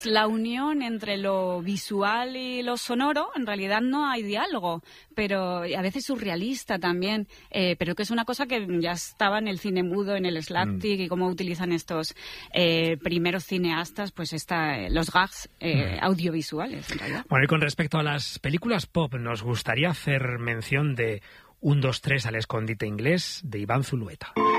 La unión entre lo visual y lo sonoro, en realidad no hay diálogo, pero a veces surrealista también, pero que es una cosa que ya estaba en el cine mudo, en el slapstick, y cómo utilizan estos primeros cineastas, pues los gags audiovisuales, en realidad. Bueno, y con respecto a las películas pop, nos gustaría hacer mención de 1, 2, 3 al escondite inglés, de Iván Zulueta.